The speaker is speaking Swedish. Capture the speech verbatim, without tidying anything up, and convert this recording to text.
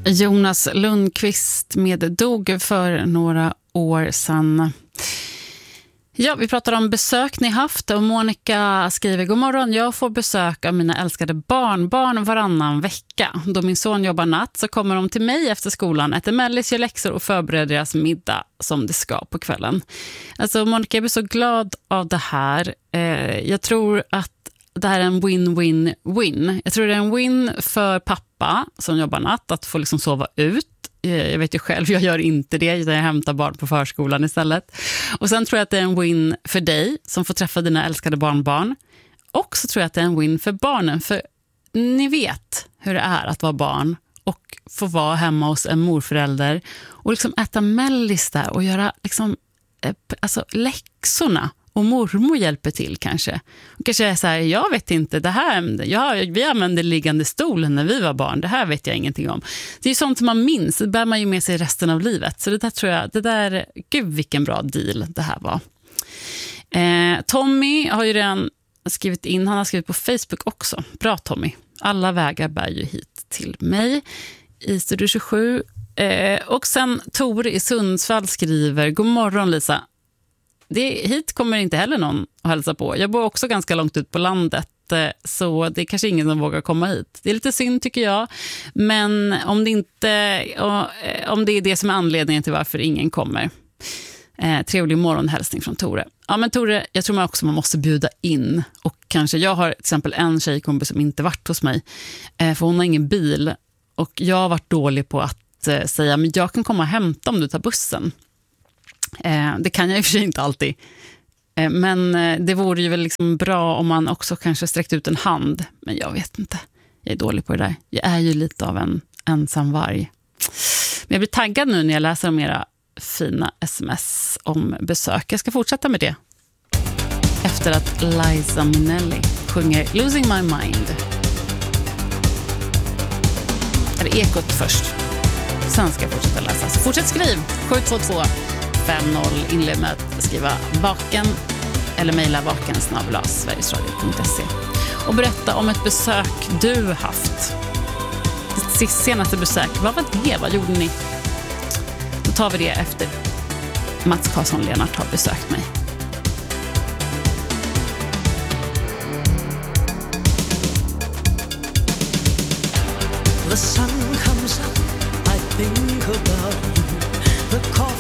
Jonas Lundqvist med dog för några år sedan. Ja, vi pratar om besök ni haft och Monica skriver: God morgon, jag får besök av mina älskade barnbarn varannan vecka. Då min son jobbar natt så kommer de till mig efter skolan, äter mellis, gör läxor och förbereder deras middag som det ska på kvällen. Alltså Monica, jag blir så glad av det här. Eh, jag tror att det här är en win-win-win. Jag tror det är en win för pappa som jobbar natt att få liksom sova ut. Jag vet ju själv, jag gör inte det. Jag hämtar barn på förskolan istället. Och sen tror jag att det är en win för dig som får träffa dina älskade barnbarn. Och så tror jag att det är en win för barnen. För ni vet hur det är att vara barn och få vara hemma hos en morförälder och liksom äta mellis där och göra liksom, alltså läxorna. Och mormor hjälper till kanske. Och kanske är så här, jag vet inte, det här, jag, vi använde liggande stolen när vi var barn. Det här vet jag ingenting om. Det är ju sånt som man minns, det bär man ju med sig resten av livet. Så det där tror jag, det där, gud vilken bra deal det här var. Eh, Tommy har ju redan skrivit in, han har skrivit på Facebook också. Bra Tommy, alla vägar bär ju hit till mig i Studio tjugosju. Eh, och sen Tor i Sundsvall skriver: God morgon Lisa. Det, hit kommer inte heller någon att hälsa på. Jag bor också ganska långt ut på landet, så det är kanske ingen som vågar komma hit. Det är lite synd tycker jag, men om det inte om det är det som är anledningen till varför ingen kommer. Eh, trevlig morgonhälsning från Tore. Ja men Tore, jag tror man också man måste bjuda in. Och kanske, jag har till exempel en tjejkompis som inte varit hos mig, eh, för hon har ingen bil. Och jag har varit dålig på att eh, säga, men jag kan komma och hämta om du tar bussen. Eh, det kan jag i och för sig inte alltid. Eh, men eh, det vore ju väl liksom bra om man också kanske sträckt ut en hand. Men jag vet inte. Jag är dålig på det där. Jag är ju lite av en ensam varg. Men jag blir taggad nu när jag läser om era fina sms om besök. Jag ska fortsätta med det. Efter att Liza Minnelli sjunger Losing My Mind. Eller Ekot först. Sen ska jag fortsätta läsa. Så fortsätt skriv. sju två två fem noll. Inled med att skriva baken eller mejla baken snabel-a sverigesradio punkt se och berätta om ett besök du haft. Ditt senaste besök, vad var det? Vad gjorde ni? Då tar vi det efter Mats Karlsson-Lennart har besökt mig. The sun comes up, I think about you. The call